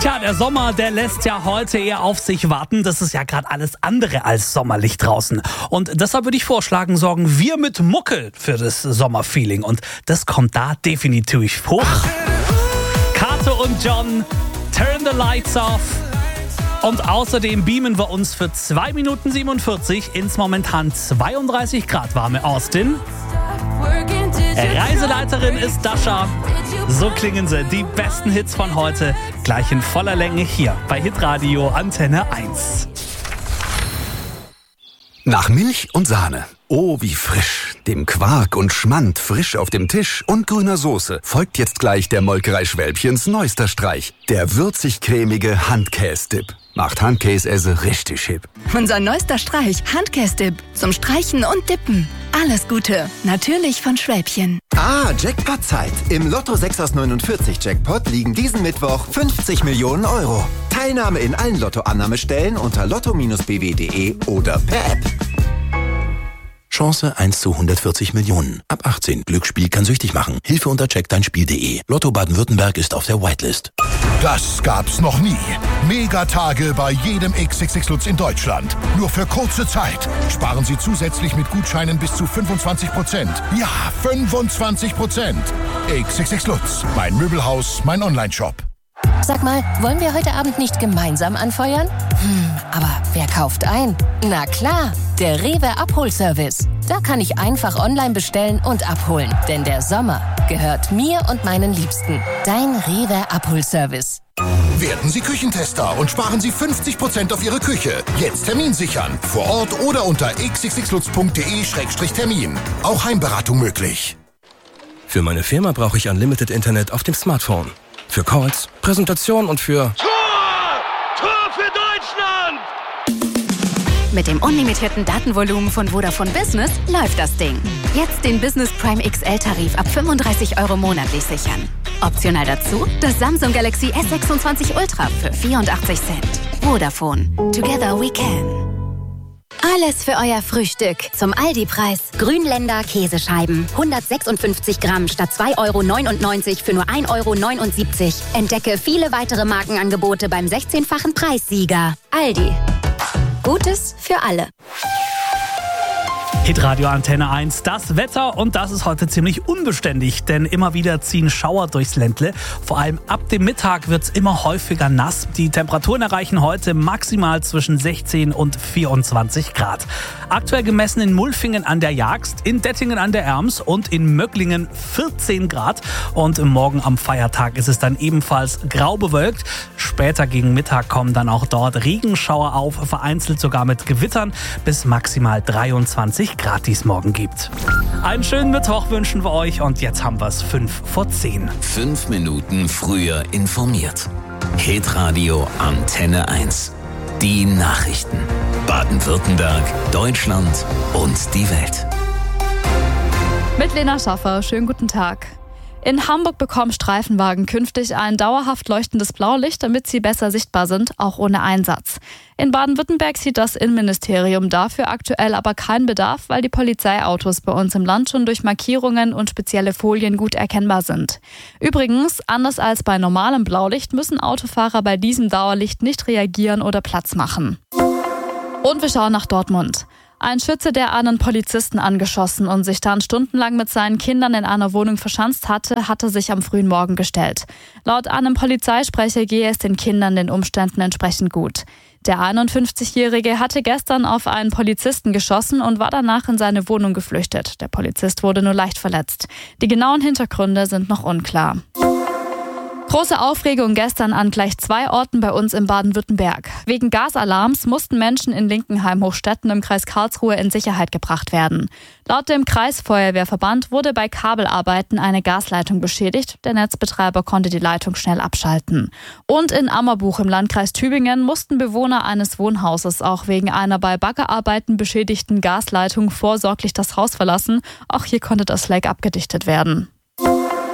Tja, der Sommer, der lässt ja heute eher auf sich warten. Das ist ja gerade alles andere als sommerlich draußen. Und deshalb würde ich vorschlagen, sorgen wir mit Mucke für das Sommerfeeling. Und das kommt da definitiv hoch. Kato und John, Turn the Lights Off. Und außerdem beamen wir uns für 2 Minuten 47 ins momentan 32 Grad warme Austin. Reiseleiterin ist Dasha. So klingen sie, die besten Hits von heute, gleich in voller Länge hier bei Hitradio Antenne 1. Nach Milch und Sahne. Oh, wie frisch. Dem Quark und Schmand frisch auf dem Tisch und grüner Soße folgt jetzt gleich der Molkerei Schwälbchens neuester Streich. Der würzig-cremige Handkäse-Dip. Macht Handkäse richtig hip. Unser neuester Streich, Handkäse-Dip. Zum Streichen und Dippen. Alles Gute. Natürlich von Schwälbchen. Jackpot-Zeit. Im Lotto 6 aus 49 Jackpot liegen diesen Mittwoch 50 Millionen Euro. Teilnahme in allen Lottoannahmestellen unter lotto-bw.de oder per App. Chance 1 zu 140 Millionen. Ab 18. Glücksspiel kann süchtig machen. Hilfe unter checkdeinspiel.de. Lotto Baden-Württemberg ist auf der Whitelist. Das gab's noch nie. Megatage bei jedem XXX Lutz in Deutschland. Nur für kurze Zeit. Sparen Sie zusätzlich mit Gutscheinen bis zu 25%. Ja, 25%. XXX Lutz. Mein Möbelhaus, mein Onlineshop. Sag mal, wollen wir heute Abend nicht gemeinsam anfeuern? Aber wer kauft ein? Na klar, der Rewe Abholservice. Da kann ich einfach online bestellen und abholen. Denn der Sommer gehört mir und meinen Liebsten. Dein Rewe Abholservice. Werden Sie Küchentester und sparen Sie 50% auf Ihre Küche. Jetzt Termin sichern. Vor Ort oder unter xxxlutz.de/termin. Auch Heimberatung möglich. Für meine Firma brauche ich Unlimited Internet auf dem Smartphone. Für Calls, Präsentation und für... Tor für Deutschland! Mit dem unlimitierten Datenvolumen von Vodafone Business läuft das Ding. Jetzt den Business Prime XL-Tarif ab 35 € monatlich sichern. Optional dazu das Samsung Galaxy S26 Ultra für 84 Cent. Vodafone. Together we can. Alles für euer Frühstück zum Aldi-Preis. Grünländer Käsescheiben. 156 Gramm statt 2,99 € für nur 1,79 €. Entdecke viele weitere Markenangebote beim 16-fachen Preissieger. Aldi. Gutes für alle. Hitradio Antenne 1, das Wetter, und das ist heute ziemlich unbeständig, denn immer wieder ziehen Schauer durchs Ländle. Vor allem ab dem Mittag wird es immer häufiger nass. Die Temperaturen erreichen heute maximal zwischen 16 und 24 Grad. Aktuell gemessen in Mulfingen an der Jagst, in Dettingen an der Erms und in Möcklingen 14 Grad. Und morgen am Feiertag ist es dann ebenfalls grau bewölkt. Später gegen Mittag kommen dann auch dort Regenschauer auf, vereinzelt sogar mit Gewittern, bis maximal 23 Grad dies morgen gibt. Einen schönen Mittwoch wünschen wir euch, und jetzt haben wir es 5 vor 10. 5 Minuten früher informiert. Hitradio Antenne 1. Die Nachrichten. Baden-Württemberg, Deutschland und die Welt. Mit Lena Schaffer, schönen guten Tag. In Hamburg bekommen Streifenwagen künftig ein dauerhaft leuchtendes Blaulicht, damit sie besser sichtbar sind, auch ohne Einsatz. In Baden-Württemberg sieht das Innenministerium dafür aktuell aber keinen Bedarf, weil die Polizeiautos bei uns im Land schon durch Markierungen und spezielle Folien gut erkennbar sind. Übrigens, anders als bei normalem Blaulicht müssen Autofahrer bei diesem Dauerlicht nicht reagieren oder Platz machen. Und wir schauen nach Dortmund. Ein Schütze, der einen Polizisten angeschossen und sich dann stundenlang mit seinen Kindern in einer Wohnung verschanzt hatte sich am frühen Morgen gestellt. Laut einem Polizeisprecher gehe es den Kindern den Umständen entsprechend gut. Der 51-Jährige hatte gestern auf einen Polizisten geschossen und war danach in seine Wohnung geflüchtet. Der Polizist wurde nur leicht verletzt. Die genauen Hintergründe sind noch unklar. Große Aufregung gestern an gleich 2 Orten bei uns in Baden-Württemberg. Wegen Gasalarms mussten Menschen in Linkenheim-Hochstetten im Kreis Karlsruhe in Sicherheit gebracht werden. Laut dem Kreisfeuerwehrverband wurde bei Kabelarbeiten eine Gasleitung beschädigt. Der Netzbetreiber konnte die Leitung schnell abschalten. Und in Ammerbuch im Landkreis Tübingen mussten Bewohner eines Wohnhauses auch wegen einer bei Baggerarbeiten beschädigten Gasleitung vorsorglich das Haus verlassen. Auch hier konnte das Leck abgedichtet werden.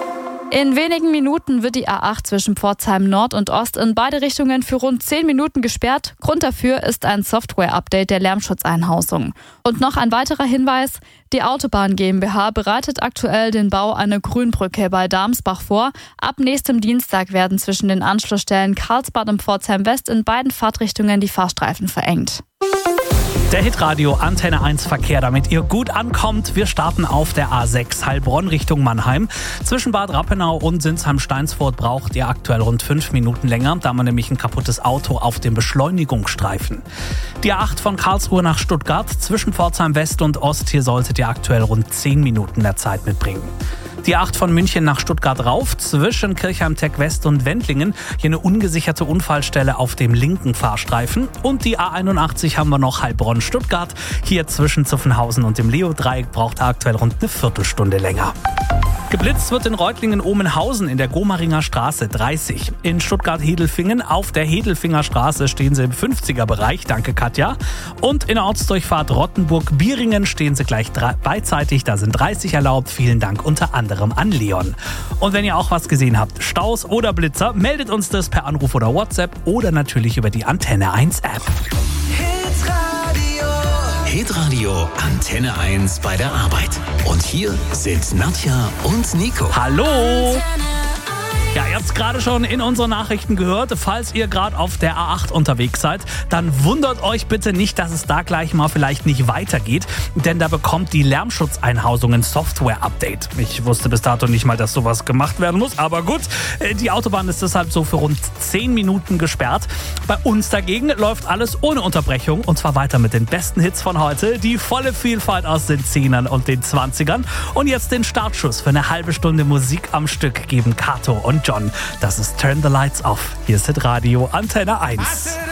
In wenigen Minuten wird die A8 zwischen Pforzheim Nord und Ost in beide Richtungen für rund 10 Minuten gesperrt. Grund dafür ist ein Software-Update der Lärmschutzeinhausung. Und noch ein weiterer Hinweis: Die Autobahn GmbH bereitet aktuell den Bau einer Grünbrücke bei Darmsbach vor. Ab nächstem Dienstag werden zwischen den Anschlussstellen Karlsbad und Pforzheim West in beiden Fahrtrichtungen die Fahrstreifen verengt. Der Hitradio Antenne 1 Verkehr, damit ihr gut ankommt. Wir starten auf der A6 Heilbronn Richtung Mannheim. Zwischen Bad Rappenau und Sinsheim-Steinsfurt braucht ihr aktuell rund 5 Minuten länger, da man nämlich ein kaputtes Auto auf dem Beschleunigungsstreifen. Die A8 von Karlsruhe nach Stuttgart zwischen Pforzheim West und Ost, hier solltet ihr aktuell rund 10 Minuten der Zeit mitbringen. Die A8 von München nach Stuttgart rauf, zwischen Kirchheim-Tech West und Wendlingen. Hier eine ungesicherte Unfallstelle auf dem linken Fahrstreifen. Und die A81 haben wir noch Heilbronn-Stuttgart. Hier zwischen Zuffenhausen und dem Leo-Dreieck braucht aktuell rund eine Viertelstunde länger. Geblitzt wird in Reutlingen-Omenhausen in der Gomaringer Straße 30. In Stuttgart-Hedelfingen auf der Hedelfinger Straße stehen sie im 50er-Bereich, danke Katja. Und in der Ortsdurchfahrt Rottenburg-Bieringen stehen sie gleich beidseitig, da sind 30 erlaubt. Vielen Dank unter anderem an Leon. Und wenn ihr auch was gesehen habt, Staus oder Blitzer, meldet uns das per Anruf oder WhatsApp oder natürlich über die Antenne 1 App. Hitradio Antenne 1 bei der Arbeit. Und hier sind Nadja und Nico. Hallo! Ja, ihr habt es gerade schon in unseren Nachrichten gehört. Falls ihr gerade auf der A8 unterwegs seid, dann wundert euch bitte nicht, dass es da gleich mal vielleicht nicht weitergeht. Denn da bekommt die Lärmschutzeinhausung ein Software-Update. Ich wusste bis dato nicht mal, dass sowas gemacht werden muss. Aber gut, die Autobahn ist deshalb so für rund 10 Minuten gesperrt. Bei uns dagegen läuft alles ohne Unterbrechung. Und zwar weiter mit den besten Hits von heute. Die volle Vielfalt aus den 10ern und den 20ern. Und jetzt den Startschuss für eine halbe Stunde Musik am Stück geben Kato und John. Das ist Turn the Lights Off. Hier ist Hitradio Antenne 1.